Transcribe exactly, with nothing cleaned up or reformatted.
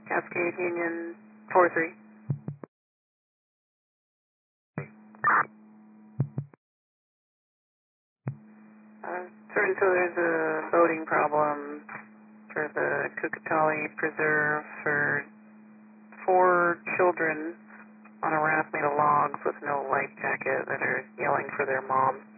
Cascade Union four three. Uh, sir, so there's a boating problem for the Kukatali Preserve for four children on a raft made of logs with no life jacket that are yelling for their mom.